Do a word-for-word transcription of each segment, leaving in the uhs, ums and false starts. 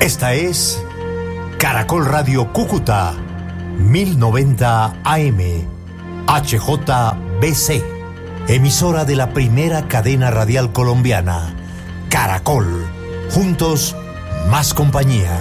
Esta es Caracol Radio Cúcuta, mil noventa A M, H J B C, emisora de la primera cadena radial colombiana, Caracol. Juntos, más compañía.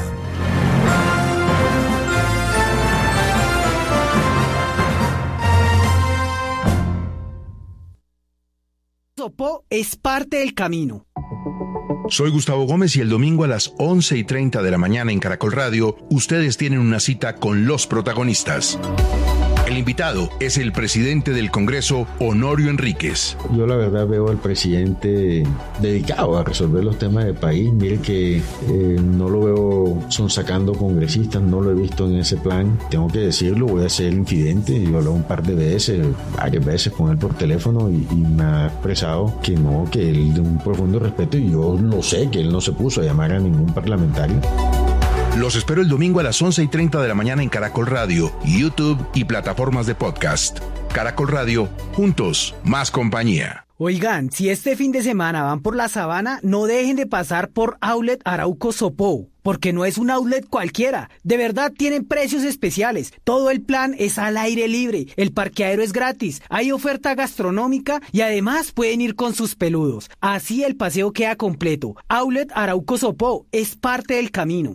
Sopó es parte del camino. Soy Gustavo Gómez y el domingo a las once y treinta de la mañana en Caracol Radio, ustedes tienen una cita con los protagonistas. El invitado es el presidente del Congreso, Honorio Enríquez. Yo la verdad veo al presidente dedicado a resolver los temas del país. Mire que eh, no lo veo sonsacando congresistas, no lo he visto en ese plan. Tengo que decirlo, voy a ser infidente. Yo hablé un par de veces, varias veces con él por teléfono y, y me ha expresado que no, que él de un profundo respeto, y yo lo sé, que él no se puso a llamar a ningún parlamentario. Los espero el domingo a las once y treinta de la mañana en Caracol Radio, YouTube y plataformas de podcast. Caracol Radio, juntos, más compañía. Oigan, si este fin de semana van por la sabana, no dejen de pasar por Outlet Arauco Sopó, porque no es un outlet cualquiera. De verdad tienen precios especiales. Todo el plan es al aire libre. El parqueadero es gratis. Hay oferta gastronómica y además pueden ir con sus peludos. Así el paseo queda completo. Outlet Arauco Sopó es parte del camino.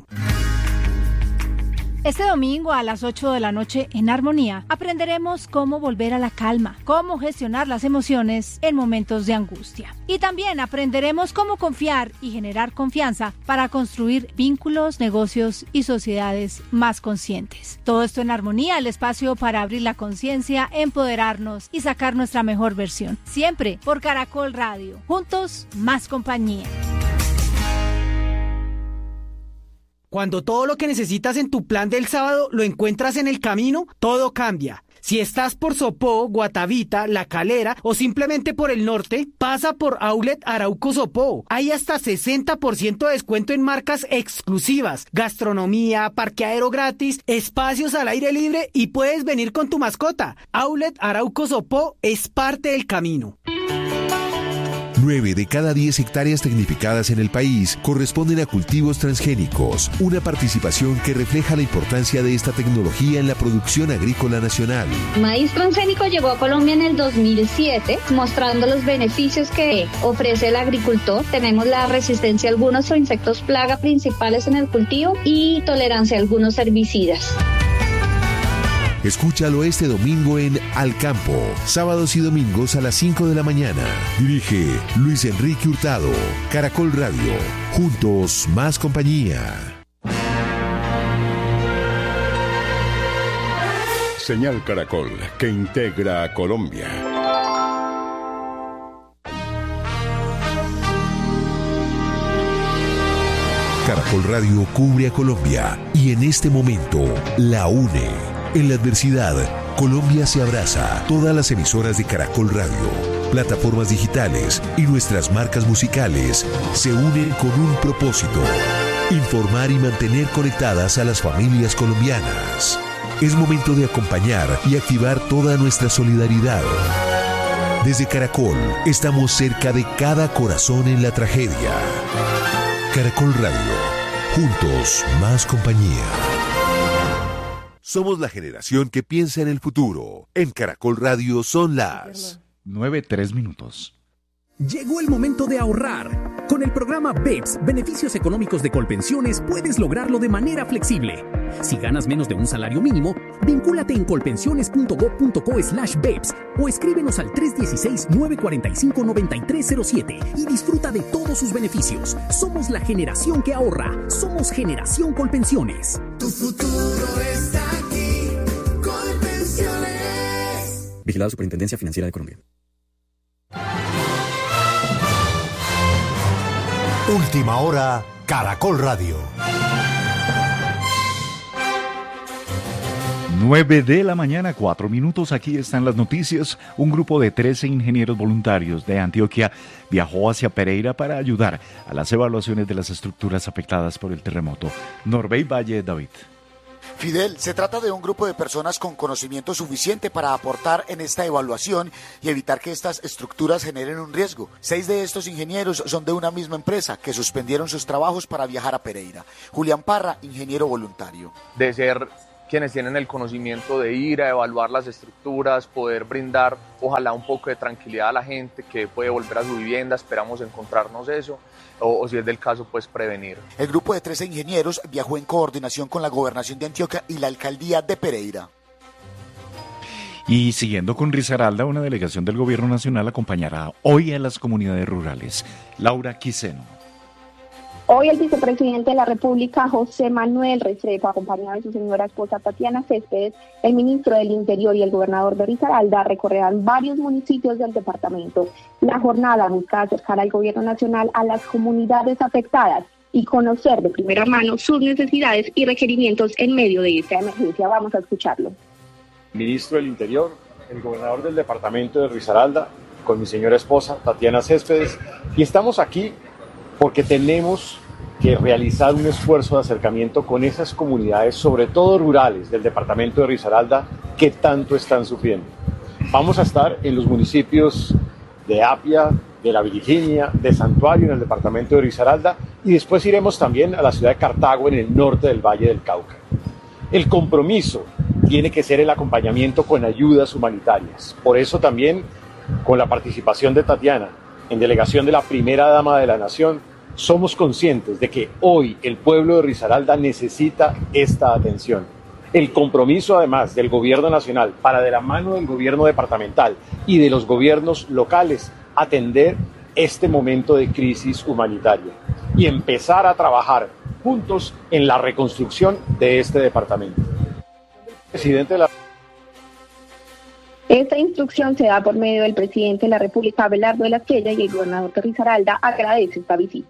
Este domingo a las ocho de la noche en Armonía aprenderemos cómo volver a la calma, cómo gestionar las emociones en momentos de angustia. Y también aprenderemos cómo confiar y generar confianza para construir vínculos, negocios y sociedades más conscientes. Todo esto en Armonía, el espacio para abrir la conciencia, empoderarnos y sacar nuestra mejor versión. Siempre por Caracol Radio. Juntos, más compañía. Cuando todo lo que necesitas en tu plan del sábado lo encuentras en el camino, todo cambia. Si estás por Sopó, Guatavita, La Calera o simplemente por el norte, pasa por Outlet Arauco Sopó. Hay hasta sesenta por ciento de descuento en marcas exclusivas, gastronomía, parqueadero gratis, espacios al aire libre y puedes venir con tu mascota. Outlet Arauco Sopó es parte del camino. Nueve de cada diez hectáreas tecnificadas en el país corresponden a cultivos transgénicos, una participación que refleja la importancia de esta tecnología en la producción agrícola nacional. Maíz transgénico llegó a Colombia en el dos mil siete, mostrando los beneficios que ofrece el agricultor. Tenemos la resistencia a algunos insectos plaga principales en el cultivo y tolerancia a algunos herbicidas. Escúchalo este domingo en Al Campo, sábados y domingos a las cinco de la mañana. Dirige Luis Enrique Hurtado. Caracol Radio. Juntos, más compañía. Señal Caracol, que integra a Colombia. Caracol Radio cubre a Colombia y en este momento la une. En la adversidad, Colombia se abraza. Todas las emisoras de Caracol Radio, plataformas digitales y nuestras marcas musicales se unen con un propósito: informar y mantener conectadas a las familias colombianas. Es momento de acompañar y activar toda nuestra solidaridad. Desde Caracol, estamos cerca de cada corazón en la tragedia. Caracol Radio, juntos, más compañía. Somos la generación que piensa en el futuro. En Caracol Radio son las nueve tres minutos. Llegó el momento de ahorrar. Con el programa B E P S, Beneficios Económicos de Colpensiones, puedes lograrlo de manera flexible. Si ganas menos de un salario mínimo, vincúlate en colpensiones punto gob punto co slash B E P S o escríbenos al tres uno seis, nueve cuatro cinco, nueve tres cero siete y disfruta de todos sus beneficios. Somos la generación que ahorra. Somos Generación Colpensiones. Tu futuro está aquí. Colpensiones. Vigilado Superintendencia Financiera de Colombia. Última hora, Caracol Radio. nueve de la mañana, cuatro minutos. Aquí están las noticias. Un grupo de trece ingenieros voluntarios de Antioquia viajó hacia Pereira para ayudar a las evaluaciones de las estructuras afectadas por el terremoto. Norbey Valle, David. Fidel, se trata de un grupo de personas con conocimiento suficiente para aportar en esta evaluación y evitar que estas estructuras generen un riesgo. Seis de estos ingenieros son de una misma empresa que suspendieron sus trabajos para viajar a Pereira. Julián Parra, ingeniero voluntario. De ser quienes tienen el conocimiento de ir a evaluar las estructuras, poder brindar ojalá un poco de tranquilidad a la gente que puede volver a su vivienda, esperamos encontrarnos eso. O, o si es del caso, pues prevenir. El grupo de trece ingenieros viajó en coordinación con la Gobernación de Antioquia y la Alcaldía de Pereira. Y siguiendo con Risaralda, una delegación del Gobierno Nacional acompañará hoy a las comunidades rurales. Laura Quiseno. Hoy el vicepresidente de la República, José Manuel Restrepo, acompañado de su señora esposa Tatiana Céspedes, el ministro del Interior y el gobernador de Risaralda, recorrerán varios municipios del departamento. La jornada busca acercar al gobierno nacional a las comunidades afectadas y conocer de primera mano sus necesidades y requerimientos en medio de esta emergencia. Vamos a escucharlo. Ministro del Interior, el gobernador del departamento de Risaralda, con mi señora esposa Tatiana Céspedes, y estamos aquí porque tenemos que realizar un esfuerzo de acercamiento con esas comunidades, sobre todo rurales, del departamento de Risaralda, que tanto están sufriendo. Vamos a estar en los municipios de Apia, de La Virginia, de Santuario, en el departamento de Risaralda, y después iremos también a la ciudad de Cartago, en el norte del Valle del Cauca. El compromiso tiene que ser el acompañamiento con ayudas humanitarias. Por eso también, con la participación de Tatiana, en delegación de la primera dama de la nación, somos conscientes de que hoy el pueblo de Risaralda necesita esta atención. El compromiso además del gobierno nacional para, de la mano del gobierno departamental y de los gobiernos locales, atender este momento de crisis humanitaria y empezar a trabajar juntos en la reconstrucción de este departamento. Presidente de la Esta instrucción se da por medio del presidente de la República, Abelardo de la Esquella, y el gobernador de Risaralda agradece esta visita.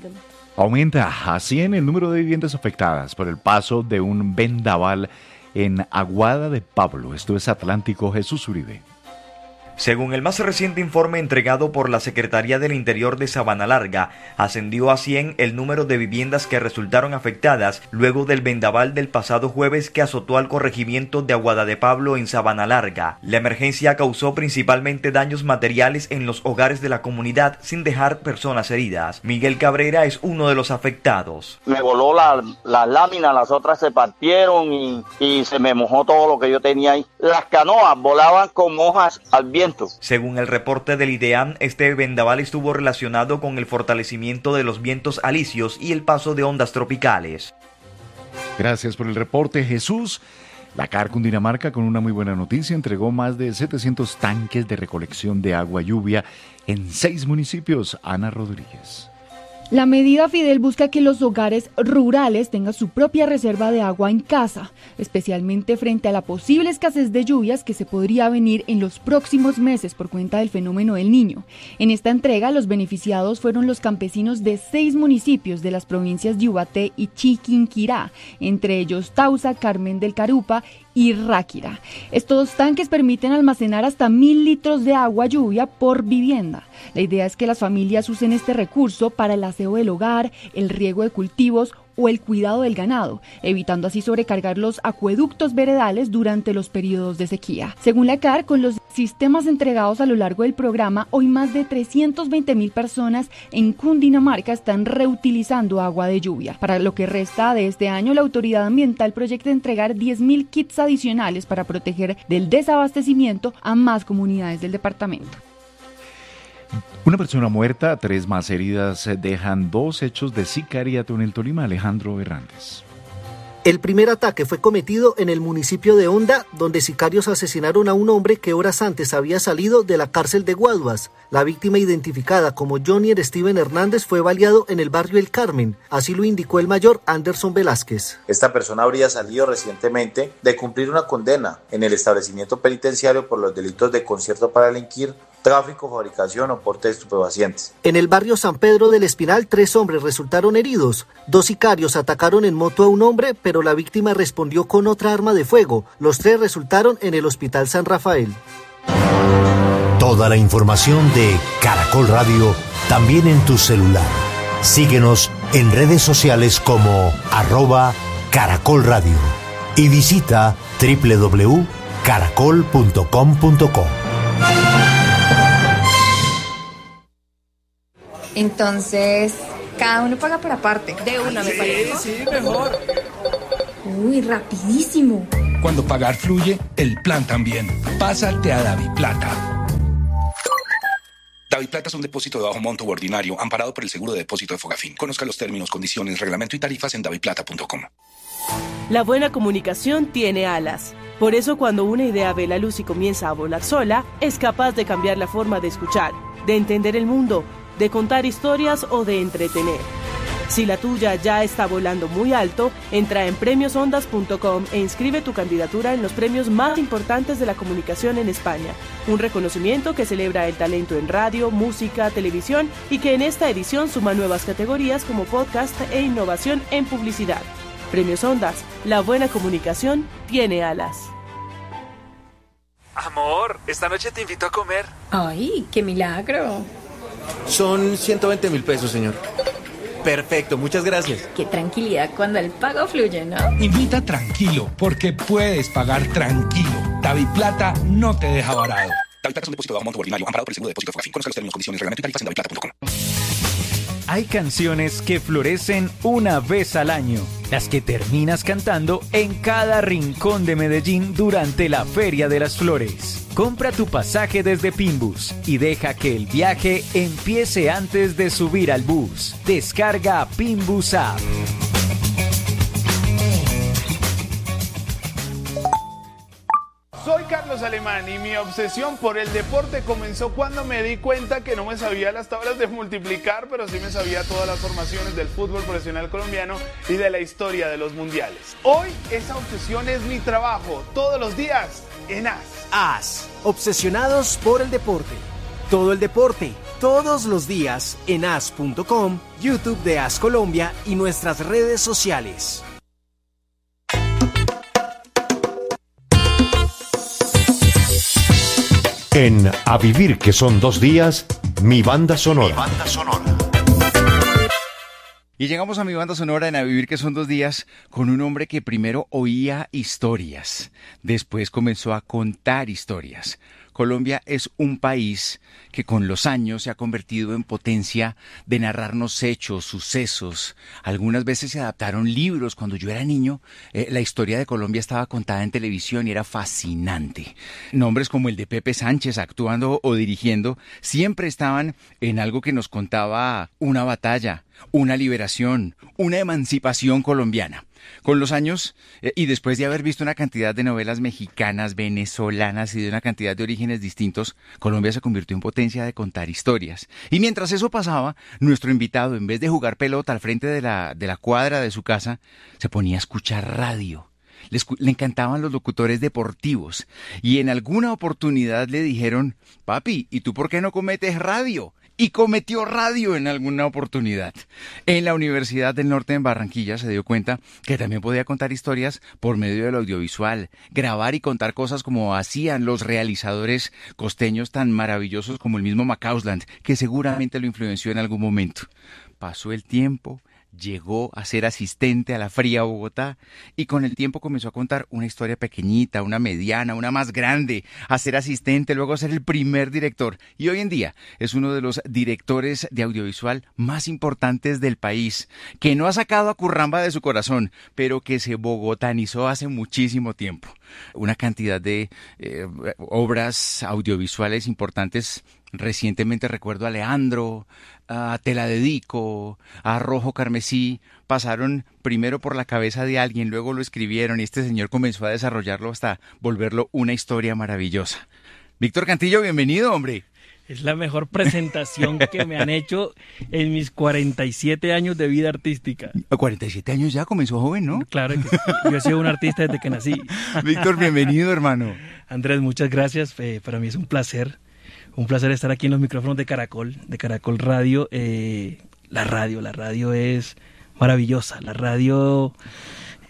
Aumenta a cien el número de viviendas afectadas por el paso de un vendaval en Aguada de Pablo. Esto es Atlántico. Jesús Uribe. Según el más reciente informe entregado por la Secretaría del Interior de Sabanalarga, ascendió a cien el número de viviendas que resultaron afectadas luego del vendaval del pasado jueves que azotó al corregimiento de Aguada de Pablo en Sabanalarga. La emergencia causó principalmente daños materiales en los hogares de la comunidad sin dejar personas heridas. Miguel Cabrera es uno de los afectados. Me voló la, la lámina, las otras se partieron y, y se me mojó todo lo que yo tenía ahí. Las canoas volaban con hojas al viento. Según el reporte del IDEAM, este vendaval estuvo relacionado con el fortalecimiento de los vientos alisios y el paso de ondas tropicales. Gracias por el reporte, Jesús. La C A R Cundinamarca, con una muy buena noticia, entregó más de setecientos tanques de recolección de agua lluvia en seis municipios. Ana Rodríguez. La medida, Fidel, busca que los hogares rurales tengan su propia reserva de agua en casa, especialmente frente a la posible escasez de lluvias que se podría venir en los próximos meses por cuenta del fenómeno del Niño. En esta entrega, los beneficiados fueron los campesinos de seis municipios de las provincias de Ubaté y Chiquinquirá, entre ellos Tausa, Carmen del Carupa y Ráquira. Estos tanques permiten almacenar hasta mil litros de agua lluvia por vivienda. La idea es que las familias usen este recurso para el aseo del hogar, el riego de cultivos o el cuidado del ganado, evitando así sobrecargar los acueductos veredales durante los periodos de sequía. Según la C A R, con los sistemas entregados a lo largo del programa, hoy más de trescientas veinte mil personas en Cundinamarca están reutilizando agua de lluvia. Para lo que resta de este año, la autoridad ambiental proyecta entregar diez mil kits adicionales para proteger del desabastecimiento a más comunidades del departamento. Una persona muerta, tres más heridas dejan dos hechos de sicariato en el Tolima. Alejandro Hernández. El primer ataque fue cometido en el municipio de Honda, donde sicarios asesinaron a un hombre que horas antes había salido de la cárcel de Guaduas. La víctima, identificada como Johnny Steven Hernández, fue baleado en el barrio El Carmen. Así lo indicó el mayor Anderson Velázquez. Esta persona habría salido recientemente de cumplir una condena en el establecimiento penitenciario por los delitos de concierto para delinquir, tráfico, fabricación o porte de estupefacientes. En el barrio San Pedro del Espinal, tres hombres resultaron heridos. Dos sicarios atacaron en moto a un hombre, pero la víctima respondió con otra arma de fuego. Los tres resultaron en el Hospital San Rafael. Toda la información de Caracol Radio también en tu celular. Síguenos en redes sociales como arroba Caracol Radio. y visita doble u doble u doble u punto caracol punto com punto co. Entonces, cada uno paga por aparte. De una, me parece. Sí, sí, mejor. Uy, rapidísimo. Cuando pagar fluye, el plan también. Pásate a DaviPlata. DaviPlata es un depósito de bajo monto ordinario amparado por el seguro de depósito de Fogafín. Conozca los términos, condiciones, reglamento y tarifas en daviplata punto com. La buena comunicación tiene alas. Por eso cuando una idea ve la luz y comienza a volar sola, es capaz de cambiar la forma de escuchar, de entender el mundo, de contar historias o de entretener. Si la tuya ya está volando muy alto, entra en premios ondas punto com e inscribe tu candidatura en los premios más importantes de la comunicación en España. Un reconocimiento que celebra el talento en radio, música, televisión y que en esta edición suma nuevas categorías como podcast e innovación en publicidad. Premios Ondas, la buena comunicación tiene alas. Amor, esta noche te invito a comer. Ay, qué milagro. Son ciento veinte mil pesos, señor. Perfecto, muchas gracias. Qué tranquilidad cuando el pago fluye, ¿no? Invita tranquilo, porque puedes pagar tranquilo. DaviPlata no te deja varado. DaviPlata es un depósito de bajo monto ordinario amparado por el seguro de depósito de Fogafín. Conozca los términos, condiciones, reglamento y tarifas en daviplata punto com. Hay canciones que florecen una vez al año, las que terminas cantando en cada rincón de Medellín durante la Feria de las Flores. Compra tu pasaje desde Pinbus y deja que el viaje empiece antes de subir al bus. Descarga Pinbus App. Soy Carlos Alemán y mi obsesión por el deporte comenzó cuando me di cuenta que no me sabía las tablas de multiplicar, pero sí me sabía todas las formaciones del fútbol profesional colombiano y de la historia de los mundiales. Hoy esa obsesión es mi trabajo, todos los días en A S. A S, obsesionados por el deporte. Todo el deporte, todos los días en A S punto com, YouTube de A S Colombia y nuestras redes sociales. En A Vivir que son dos días, mi banda sonora. Mi banda sonora. Y llegamos a mi banda sonora en A Vivir que son dos días con un hombre que primero oía historias, después comenzó a contar historias. Colombia es un país que con los años se ha convertido en potencia de narrarnos hechos, sucesos. Algunas veces se adaptaron libros. Cuando yo era niño, eh, la historia de Colombia estaba contada en televisión y era fascinante. Nombres como el de Pepe Sánchez actuando o dirigiendo siempre estaban en algo que nos contaba una batalla, una liberación, una emancipación colombiana. Con los años, eh, y después de haber visto una cantidad de novelas mexicanas, venezolanas y de una cantidad de orígenes distintos, Colombia se convirtió en potencia de contar historias. Y mientras eso pasaba, nuestro invitado, en vez de jugar pelota al frente de la, de la cuadra de su casa, se ponía a escuchar radio. Le, escu- le encantaban los locutores deportivos. Y en alguna oportunidad le dijeron, papi, ¿y tú por qué no cometes radio? Y cometió radio en alguna oportunidad. En la Universidad del Norte en Barranquilla se dio cuenta que también podía contar historias por medio del audiovisual, grabar y contar cosas como hacían los realizadores costeños tan maravillosos como el mismo Macausland, que seguramente lo influenció en algún momento. Pasó el tiempo, llegó a ser asistente a la fría Bogotá y con el tiempo comenzó a contar una historia pequeñita, una mediana, una más grande, a ser asistente, luego a ser el primer director y hoy en día es uno de los directores de audiovisual más importantes del país, que no ha sacado a Curramba de su corazón, pero que se bogotanizó hace muchísimo tiempo. Una cantidad de eh, obras audiovisuales importantes. Recientemente recuerdo a Leandro, a Te la dedico, a Rojo Carmesí, pasaron primero por la cabeza de alguien, luego lo escribieron y este señor comenzó a desarrollarlo hasta volverlo una historia maravillosa. Víctor Cantillo, bienvenido, hombre. Es la mejor presentación que me han hecho en mis cuarenta y siete años de vida artística. A cuarenta y siete años ya, comenzó joven, ¿no? Claro que sí. Yo he sido un artista desde que nací. Víctor, bienvenido, hermano. Andrés, muchas gracias. Eh, para mí es un placer. Un placer estar aquí en los micrófonos de Caracol, de Caracol Radio. Eh, la radio, la radio es maravillosa. La radio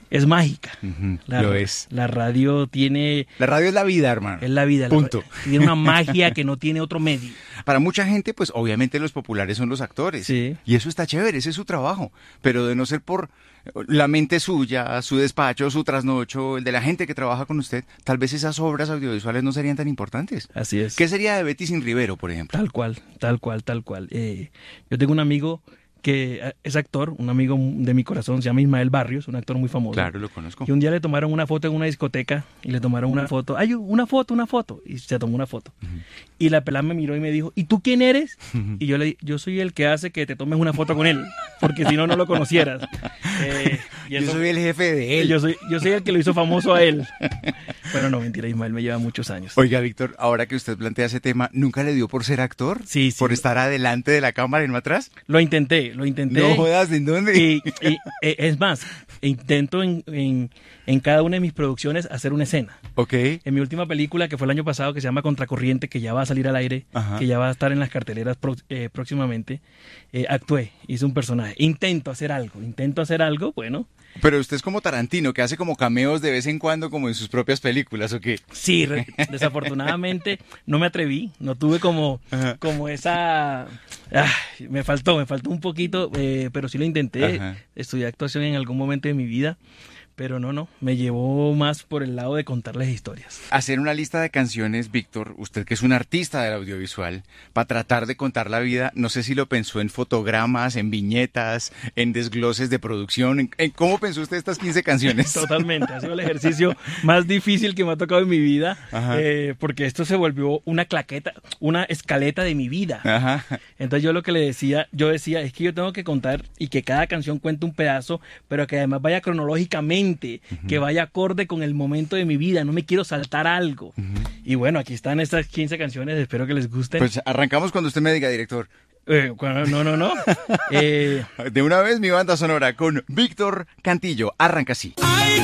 es mágica. Uh-huh, la, lo es. La radio tiene... La radio es la vida, hermano. Es la vida. Punto. La, tiene una magia que no tiene otro medio. Para mucha gente, pues obviamente los populares son los actores. Sí. Y eso está chévere, ese es su trabajo. Pero de no ser por la mente suya, su despacho, su trasnocho, el de la gente que trabaja con usted, tal vez esas obras audiovisuales no serían tan importantes. Así es. ¿Qué sería de Betty sin Rivero, por ejemplo? Tal cual, tal cual, tal cual. Eh, yo tengo un amigo que es actor, un amigo de mi corazón, se llama Ismael Barrios, un actor muy famoso. Claro, lo conozco. Y un día le tomaron una foto en una discoteca y le tomaron una foto, ay, una foto, una foto, y se tomó una foto. Uh-huh. Y la pelada me miró y me dijo, ¿y tú quién eres? Uh-huh. Y yo le dije, yo soy el que hace que te tomes una foto con él, porque si no, no lo conocieras. Eh, y eso, yo soy el jefe de él. Yo soy, yo soy el que lo hizo famoso a él. Pero no, mentira, Ismael me lleva muchos años. Oiga, Víctor, ahora que usted plantea ese tema, ¿nunca le dio por ser actor? Sí, sí. ¿Por estar adelante de la cámara y no atrás? Lo intenté, lo intenté. No jodas, ¿en dónde? Y, y, y es más, intento en, en, en cada una de mis producciones hacer una escena. Ok. En mi última película, que fue el año pasado, que se llama Contracorriente, que ya va a salir al aire, Ajá. que ya va a estar en las carteleras pro, eh, próximamente, eh, actué, hice un personaje. Intento hacer algo, intento hacer algo, bueno. Pero usted es como Tarantino, que hace como cameos de vez en cuando, como en sus propias películas, ¿o qué? Sí, re- desafortunadamente no me atreví, no tuve como, como esa... Ah, me faltó, me faltó un poquito, eh, pero sí lo intenté. Ajá. Estudié actuación en algún momento de mi vida. Pero no, no, me llevó más por el lado de contarles historias. Hacer una lista de canciones, Víctor, usted que es un artista del audiovisual, para tratar de contar la vida, no sé si lo pensó en fotogramas, en viñetas, en desgloses de producción, en, en ¿cómo pensó usted estas quince canciones? Totalmente, ha sido el ejercicio más difícil que me ha tocado en mi vida, eh, porque esto se volvió una claqueta, una escaleta de mi vida. Ajá. Entonces yo lo que le decía, yo decía, es que yo tengo que contar y que cada canción cuente un pedazo, pero que además vaya cronológicamente, Uh-huh. que vaya acorde con el momento de mi vida, no me quiero saltar algo. Uh-huh. Y bueno, aquí están estas quince canciones, espero que les gusten. Pues arrancamos cuando usted me diga, director. Eh, no, no, no. eh... De una vez mi banda sonora con Víctor Cantillo, arranca así.